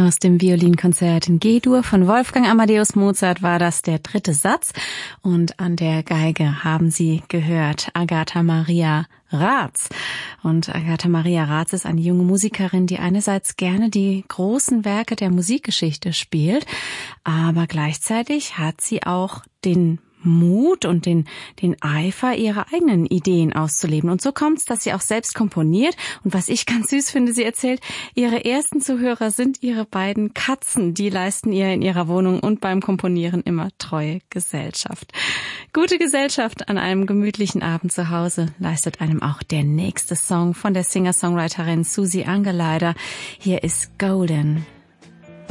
Aus dem Violinkonzert in G-Dur von Wolfgang Amadeus Mozart war das der dritte Satz. Und an der Geige haben Sie gehört Agatha Maria Raths. Und Agatha Maria Raths ist eine junge Musikerin, die einerseits gerne die großen Werke der Musikgeschichte spielt, aber gleichzeitig hat sie auch den Mut und den Eifer, ihre eigenen Ideen auszuleben. Und so kommt es, dass sie auch selbst komponiert. Und was ich ganz süß finde, sie erzählt, ihre ersten Zuhörer sind ihre beiden Katzen. Die leisten ihr in ihrer Wohnung und beim Komponieren immer treue Gesellschaft. Gute Gesellschaft an einem gemütlichen Abend zu Hause leistet einem auch der nächste Song von der Singer-Songwriterin Susi Angelider. Hier ist Golden.